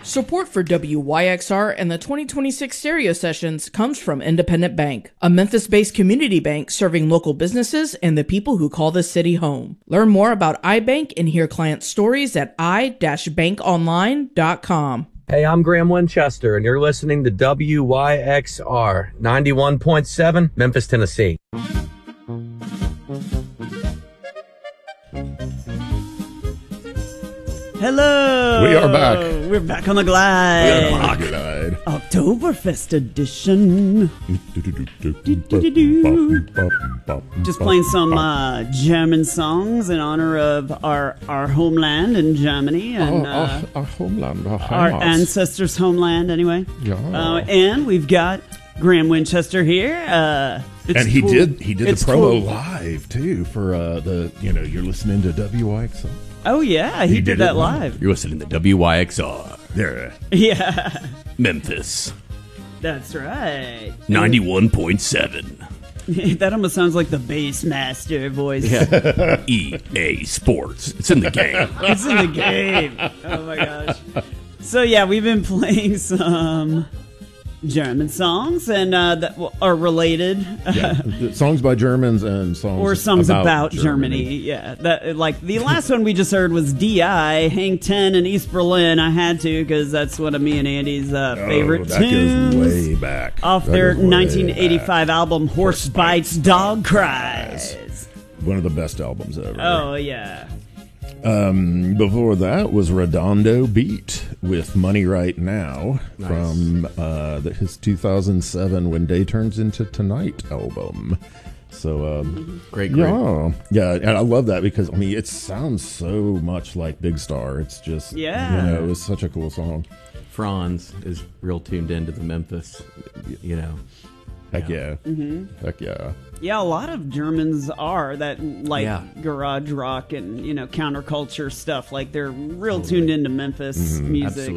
Support for WYXR and the 2026 stereo sessions comes from Independent Bank, a Memphis-based community bank serving local businesses and the people who call this city home. Learn more about iBank and hear client stories at i-bankonline.com. Hey, I'm Graham Winchester, and you're listening to WYXR 91.7, Memphis, Tennessee. Hello. We are back. We're back on the glide. We are glide. Oktoberfest edition. Just playing some German songs in honor of our homeland in Germany and our homeland, our ancestors' homeland. Anyway, Yeah. And we've got Graham Winchester here. And he did the promo live too for you're listening to WYXR. Oh yeah, he did that live. You're listening to WYXR. There. Yeah, Memphis. that's right. 91.7. That almost sounds like the Bassmaster voice. Yeah. EA Sports. It's in the game. It's in the game. Oh my gosh. So yeah, we've been playing some German songs and that are related. Yeah. Songs by Germans and songs about Germany. Yeah, that like the last one we just heard was DI, Hang 10 in East Berlin. I had to because that's one of me and Andy's favorite that tunes. goes way back. Off their 1985 album Horse Bites, Dog Cries. One of the best albums ever. Oh yeah. Before that was Redondo Beat with Money Right Now from his 2007 When Day Turns Into Tonight album. So, Great. Yeah, and I love that because, I mean, it sounds so much like Big Star. It's just, it's such a cool song. Franz is real tuned into the Memphis, Heck yeah. Mm-hmm. Heck yeah. Yeah, a lot of Germans are that like garage rock and counterculture stuff. Like they're real tuned into Memphis music.